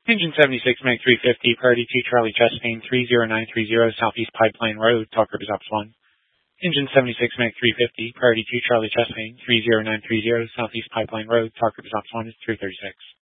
Engine 76, Meg 350, priority 2 Charlie Chesapeake 30930 Southeast Pipeline Road, Talk Group is Ops 1. Engine 76, Meg 350, priority 2 Charlie Chesapeake 30930 Southeast Pipeline Road, Talk Group is Ops 1 is 336.